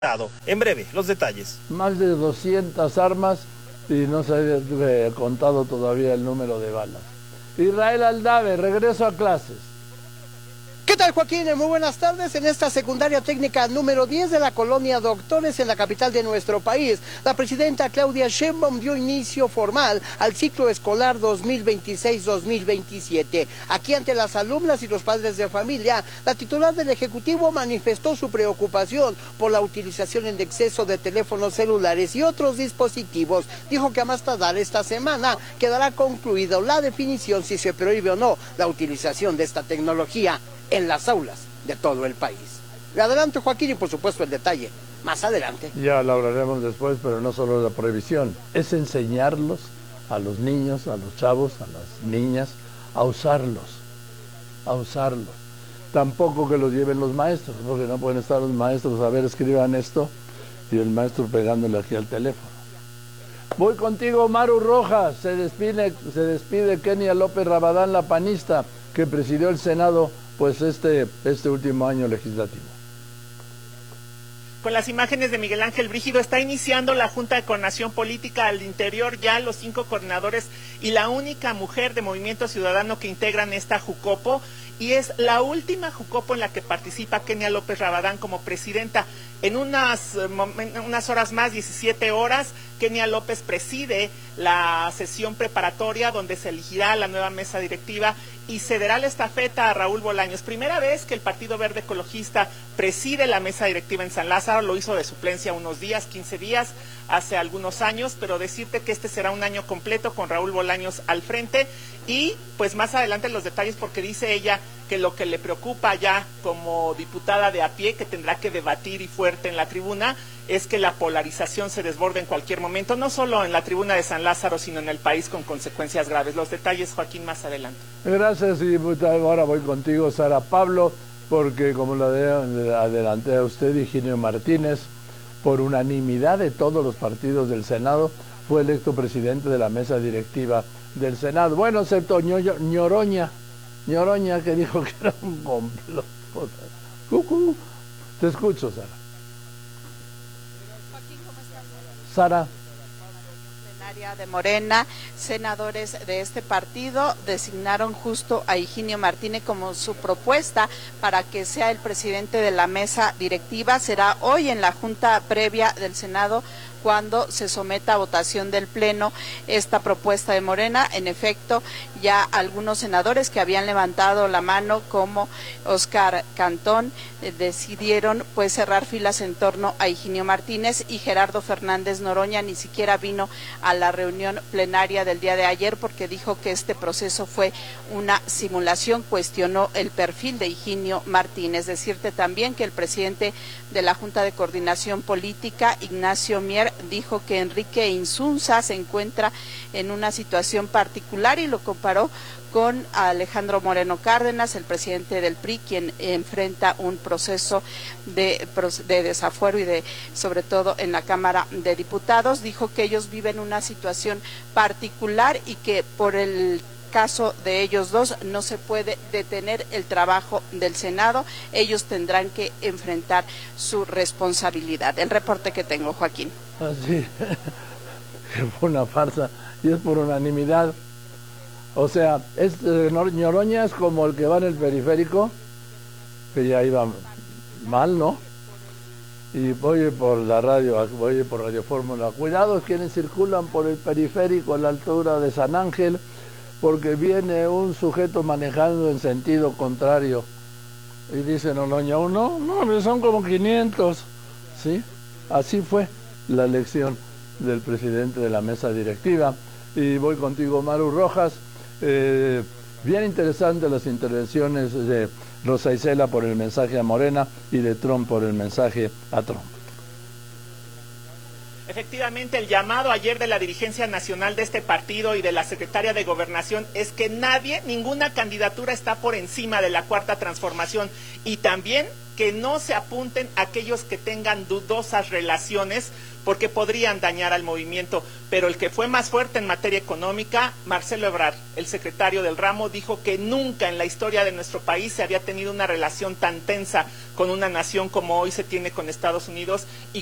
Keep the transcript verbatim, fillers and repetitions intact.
En breve, los detalles. Más de doscientas armas y no se ha eh, contado todavía el número de balas. Israel Aldave, regreso a clases. ¿Qué tal, Joaquín? Muy buenas tardes. En esta secundaria técnica número diez de la colonia Doctores en la capital de nuestro país, la presidenta Claudia Sheinbaum dio inicio formal al ciclo escolar dos mil veintiséis dos mil veintisiete. Aquí ante las alumnas y los padres de familia, la titular del Ejecutivo manifestó su preocupación por la utilización en exceso de teléfonos celulares y otros dispositivos. Dijo que a más tardar esta semana quedará concluida la definición si se prohíbe o no la utilización de esta tecnología en las aulas de todo el país. Adelante, Joaquín, y por supuesto el detalle más adelante. Ya lo hablaremos después, pero no solo la prohibición, es enseñarlos a los niños, a los chavos, a las niñas, a usarlos, a usarlos. Tampoco que los lleven los maestros, porque no pueden estar los maestros, a ver, escriban esto, y el maestro pegándole aquí al teléfono. Voy contigo, Maru Rojas. Se despide, se despide Kenia López Rabadán, la panista, que presidió el Senado pues este, este último año legislativo. Con las imágenes de Miguel Ángel Brígido, está iniciando la Junta de Coordinación Política. Al interior ya los cinco coordinadores y la única mujer de Movimiento Ciudadano que integran esta Jucopo, y es la última Jucopo en la que participa Kenia López Rabadán como presidenta. En unas, unas horas más, diecisiete horas, Kenia López preside la sesión preparatoria donde se elegirá la nueva mesa directiva y cederá la estafeta a Raúl Bolaños. Primera vez que el Partido Verde Ecologista preside la mesa directiva en San Lázaro, lo hizo de suplencia unos días, quince días, hace algunos años, pero decirte que este será un año completo con Raúl Bolaños al frente y pues más adelante los detalles, porque dice ella que lo que le preocupa ya como diputada de a pie, que tendrá que debatir y fuerte en la tribuna, es que la polarización se desborde en cualquier momento, no solo en la tribuna de San Lázaro, sino en el país con consecuencias graves. Los detalles, Joaquín, más adelante. Gracias, diputada. Ahora voy contigo, Sara Pablo, porque como la de, adelanté a usted, Higinio Martínez, por unanimidad de todos los partidos del Senado, fue electo presidente de la mesa directiva del Senado. Bueno, excepto Ñoroña, Ñoroña, que dijo que era un complot. Cucú. Te escucho, Sara. Joaquín, ¿cómo estás? Sara. Plenaria de Morena, senadores de este partido designaron justo a Higinio Martínez como su propuesta para que sea el presidente de la mesa directiva. Será hoy en la junta previa del Senado cuando se someta a votación del Pleno esta propuesta de Morena. En efecto, ya algunos senadores que habían levantado la mano, como Óscar Cantón, eh, decidieron pues cerrar filas en torno a Higinio Martínez, y Gerardo Fernández Noroña ni siquiera vino a la reunión plenaria del día de ayer porque dijo que este proceso fue una simulación, cuestionó el perfil de Higinio Martínez. Decirte también que el presidente de la Junta de Coordinación Política, Ignacio Mier, dijo que Enrique Insunza se encuentra en una situación particular y lo comparó con Alejandro Moreno Cárdenas, el presidente del P R I, quien enfrenta un proceso de, de desafuero y de, sobre todo en la Cámara de Diputados. Dijo que ellos viven una situación particular y que por el caso de ellos dos no se puede detener el trabajo del Senado. Ellos tendrán que enfrentar su responsabilidad. El reporte que tengo, Joaquín. Así, que fue una farsa y es por unanimidad. O sea, es, eh, Ñoroña es como el que va en el periférico, que ya iba mal, ¿no? Y voy por la radio, voy por Radio Fórmula. Cuidado quienes circulan por el periférico a la altura de San Ángel, porque viene un sujeto manejando en sentido contrario. Y dice Ñoroña, no, no, son como quinientos. ¿Sí? Así fue la elección del presidente de la mesa directiva. Y voy contigo, Maru Rojas. Eh, bien interesantes las intervenciones de Rosa Isela por el mensaje a Morena y de Trump por el mensaje a Trump. Efectivamente, el llamado ayer de la dirigencia nacional de este partido y de la secretaria de Gobernación es que nadie, ninguna candidatura está por encima de la Cuarta Transformación, y también que no se apunten aquellos que tengan dudosas relaciones, porque podrían dañar al movimiento. Pero el que fue más fuerte en materia económica, Marcelo Ebrard, el secretario del ramo, dijo que nunca en la historia de nuestro país se había tenido una relación tan tensa con una nación como hoy se tiene con Estados Unidos, y